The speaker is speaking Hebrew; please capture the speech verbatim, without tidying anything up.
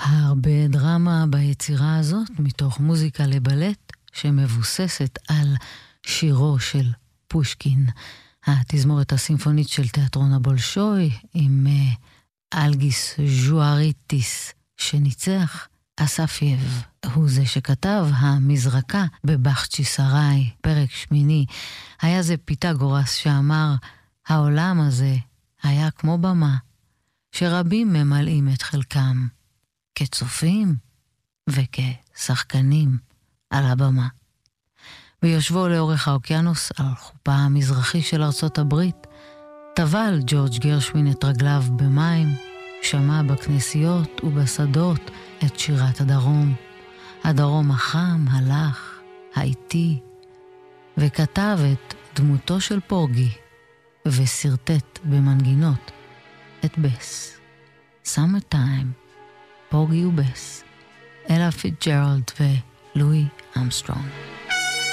הרבה דרמה ביצירה הזאת, מתוך מוזיקה לבלט, שמבוססת על שירו של פושקין, התזמורת הסימפונית של תיאטרון הבולשוי, עם uh, אלגיס ז'ואריטיס שניצח. אספייב הוא זה שכתב המזרקה בבחצ'י סראי, פרק שמיני. היה זה פיתגורס שאמר, העולם הזה היה כמו במה, שרבים ממלאים את חלקם, כצופים וכשחקנים על הבמה. ויושבו לאורך האוקיינוס על חופה המזרחי של ארצות הברית, טבל ג'ורג' גרשווין את רגליו במים, שמע בכנסיות ובשדות את שירת הדרום, הדרום החם, הלך, האיטי, וכתב את דמותו של פורגי, וסרטט במנגינות את בס. Summertime, פורגי ובס, אלה פיטג'רלד ולואי אמסטרונג.